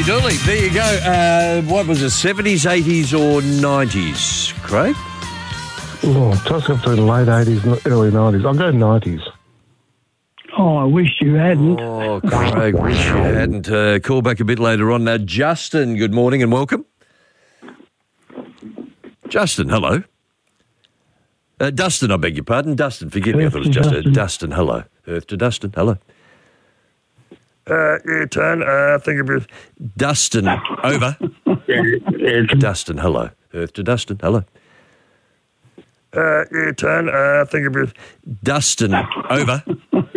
Dooley, there you go. What was it, 70s, 80s or 90s, Craig? Oh, toss up to the late 80s, early 90s. I'll go 90s. Oh, I wish you hadn't. Oh, Craig, wish you hadn't. Call back a bit later on. Now, Justin, good morning and welcome. Justin, hello. Dustin, I beg your pardon. Dustin, forgive me. I thought it was just Dustin, hello. Earth to Dustin, hello. Your turn. Think of your... Dustin, over. Dustin, hello. Earth to Dustin, hello. Your turn. Think of your... Dustin, over.